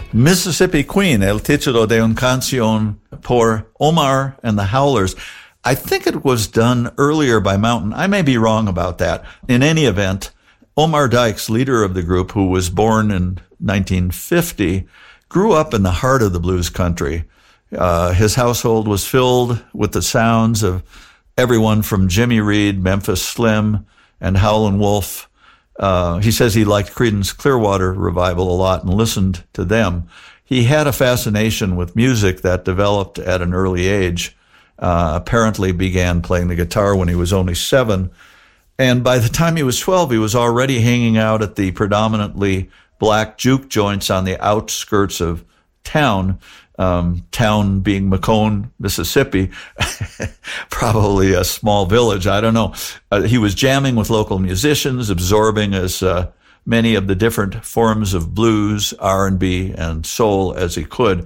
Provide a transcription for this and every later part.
Mississippi Queen, el título de una canción por Omar and the Howlers. I think it was done earlier by Mountain. I may be wrong about that. In any event, Omar Dykes, leader of the group, who was born in 1950, grew up in the heart of the blues country. His household was filled with the sounds of everyone from Jimmy Reed, Memphis Slim, and Howlin' Wolf. He says he liked Creedence Clearwater Revival a lot and listened to them. He had a fascination with music that developed at an early age. Apparently began playing the guitar when he was only 7. And by the time he was 12, he was already hanging out at the predominantly black juke joints on the outskirts of town. Town being Macomb, Mississippi, probably a small village, I don't know. He was jamming with local musicians, absorbing as many of the different forms of blues, R&B, and soul as he could.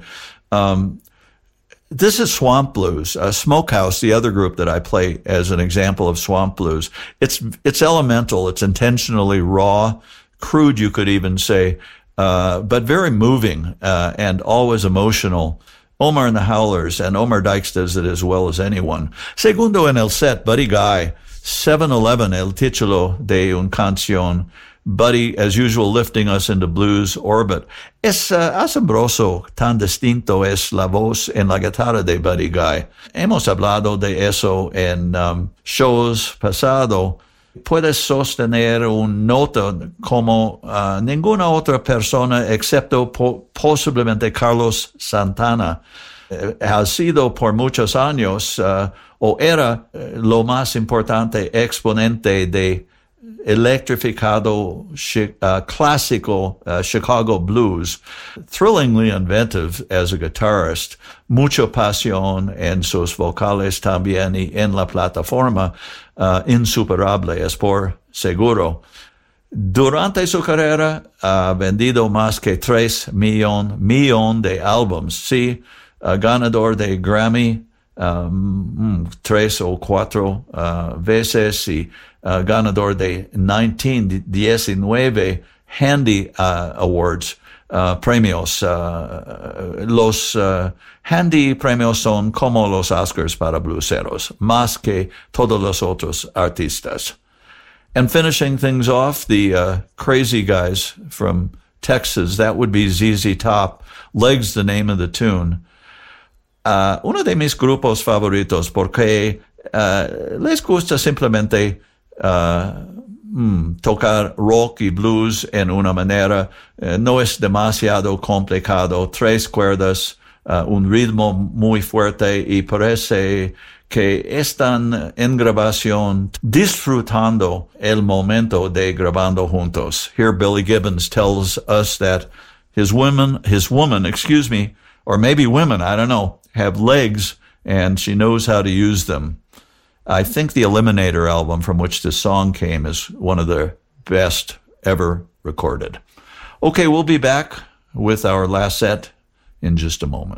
This is swamp blues. Smokehouse, the other group that I play as an example of swamp blues. It's elemental. It's intentionally raw, crude, you could even say, but very moving and always emotional. Omar and the Howlers, and Omar Dykes does it as well as anyone. Segundo en el set, Buddy Guy, 7-Eleven, el título de una canción. Buddy, as usual, lifting us into blues orbit. Es asombroso, tan distinto es la voz en la guitarra de Buddy Guy. Hemos hablado de eso en shows pasado. Puedes sostener un nota como ninguna otra persona excepto posiblemente Carlos Santana. Ha sido por muchos años o era lo más importante exponente de electrificado clásico Chicago blues, thrillingly inventive as a guitarist, mucha pasión en sus vocales también y en la plataforma, insuperable, es por seguro. Durante su carrera ha vendido más que 3 millones de álbums, sí, ganador de Grammy 3 o 4 veces y ganador de 19 Handy Awards, premios. Los Handy premios son como los Oscars para blueseros, más que todos los otros artistas. And finishing things off, the Crazy Guys from Texas, that would be ZZ Top, Legs, the name of the tune. Uno de mis grupos favoritos porque les gusta simplemente tocar rock y blues en una manera, no es demasiado complicado, 3 cuerdas, un ritmo muy fuerte y parece que están en grabación disfrutando el momento de grabando juntos. Here Billy Gibbons tells us that his woman, or maybe women, I don't know, have legs and she knows how to use them. I think the Eliminator album from which this song came is one of the best ever recorded. Okay, we'll be back with our last set in just a moment.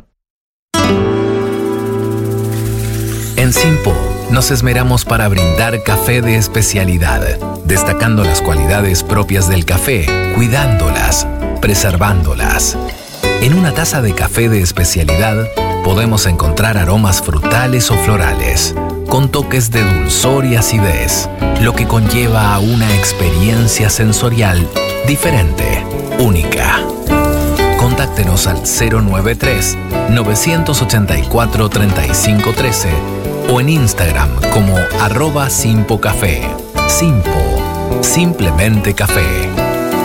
En Simpo nos esmeramos para brindar café de especialidad, destacando las cualidades propias del café, cuidándolas, preservándolas. En una taza de café de especialidad podemos encontrar aromas frutales o florales, con toques de dulzor y acidez, lo que conlleva a una experiencia sensorial diferente, única. Contáctenos al 093-984-3513 o en Instagram como @simpocafé. Simpo, simplemente café.